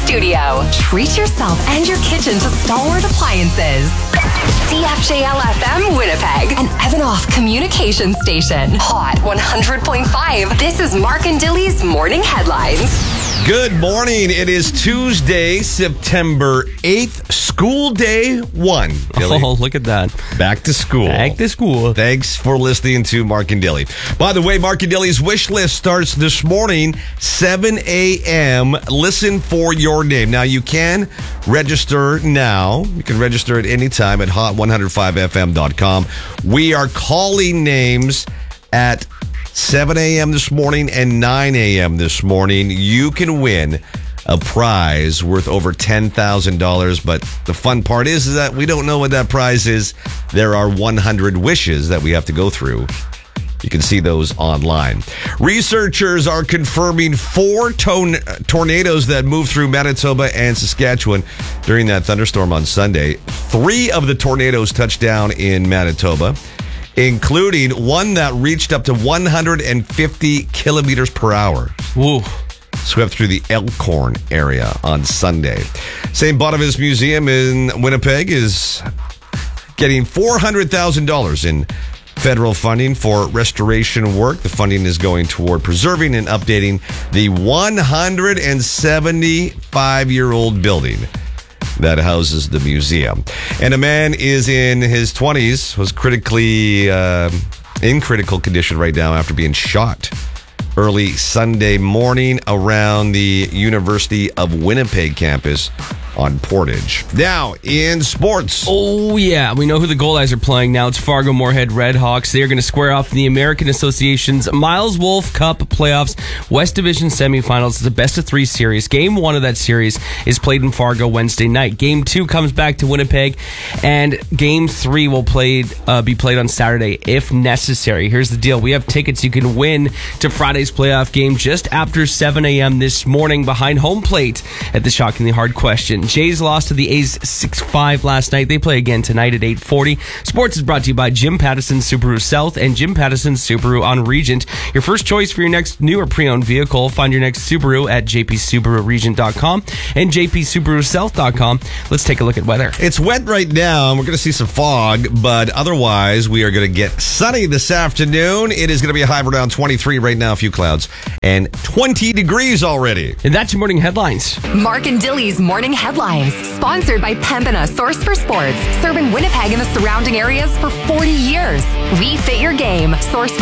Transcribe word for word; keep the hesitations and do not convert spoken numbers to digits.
studio. Treat yourself and your kitchen to Stalwart Appliances. C F J L F M Winnipeg, an Evanoff communication station. Hot one hundred point five. This is Mark and Dilly's Morning Headlines. Good morning. It is Tuesday, September eighth, school day one. Dilly. Oh, look at that. Back to school. Back to school. Thanks for listening to Mark and Dilly. By the way, Mark and Dilly's wish list starts this morning, seven a.m. Listen for your name. Now, you can register now. You can register at any time at hot one oh five f m dot com. We are calling names at seven a.m. this morning and nine a.m. this morning. You can win a prize worth over ten thousand dollars. But the fun part is, is that we don't know what that prize is. There are one hundred wishes that we have to go through. You can see those online. Researchers are confirming four ton- tornadoes that moved through Manitoba and Saskatchewan during that thunderstorm on Sunday. Three of the tornadoes touched down in Manitoba, including one that reached up to one hundred fifty kilometers per hour. Woo. Swept through the Elkhorn area on Sunday. Saint Boniface Museum in Winnipeg is getting four hundred thousand dollars in federal funding for restoration work. The funding is going toward preserving and updating the one hundred seventy-five-year-old building that houses the museum. And a man is in his twenties, was critically uh, in critical condition right now after being shot early Sunday morning around the University of Winnipeg campus on Portage. Now, in sports. Oh, yeah. We know who the goalies are playing now. It's Fargo-Moorhead Redhawks. They are going to square off in the American Association's Miles Wolf Cup playoffs, West Division semifinals. It's a best-of-three series. Game one of that series is played in Fargo Wednesday night. Game two comes back to Winnipeg, and game three will play, uh, be played on Saturday if necessary. Here's the deal. We have tickets you can win to Friday's playoff game just after seven a.m. this morning behind home plate at the Shockingly Hard Question. Jays lost to the A's six five last night. They play again tonight at eight forty. Sports is brought to you by Jim Pattison Subaru South and Jim Pattison Subaru on Regent. Your first choice for your next new or pre-owned vehicle. Find your next Subaru at j p subaru regent dot com and j p subaru south dot com. Let's take a look at weather. It's wet right now, and we're going to see some fog, but otherwise we are going to get sunny this afternoon. It is going to be a high of around twenty-three right now, a few clouds, and twenty degrees already. And that's your morning headlines. Mark and Dilly's Morning Headlines, sponsored by Pembina Source for Sports, serving Winnipeg and the surrounding areas for forty years. We fit your game. Source for